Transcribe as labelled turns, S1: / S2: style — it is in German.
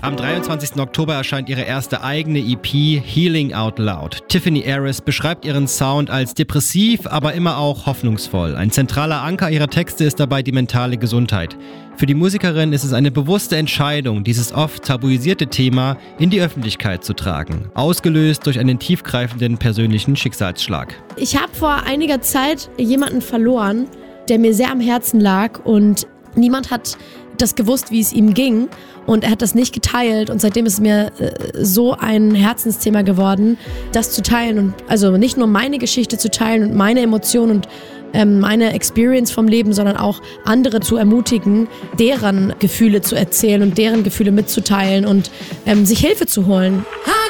S1: Am 23. Oktober erscheint ihre erste eigene EP Healing Out Loud. Tiffany Aris beschreibt ihren Sound als depressiv, aber immer auch hoffnungsvoll. Ein zentraler Anker ihrer Texte ist dabei die mentale Gesundheit. Für die Musikerin ist es eine bewusste Entscheidung, dieses oft tabuisierte Thema in die Öffentlichkeit zu tragen, ausgelöst durch einen tiefgreifenden persönlichen Schicksalsschlag.
S2: Ich habe vor einiger Zeit jemanden verloren, der mir sehr am Herzen lag und niemand hat das gewusst, wie es ihm ging und er hat das nicht geteilt und seitdem ist es mir so ein Herzensthema geworden, das zu teilen und also nicht nur meine Geschichte zu teilen und meine Emotionen und meine Experience vom Leben, sondern auch andere zu ermutigen, deren Gefühle zu erzählen und deren Gefühle mitzuteilen und sich Hilfe zu holen.